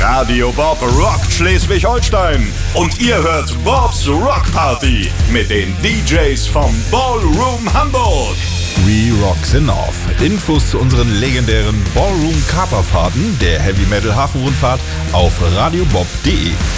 Radio Bob rockt Schleswig-Holstein. Und ihr hört Bobs Rock Party mit den DJs vom Ballroom Hamburg. We rock the North. Infos zu unseren legendären Ballroom-Kaperfahrten der Heavy Metal Hafenrundfahrt auf radiobob.de.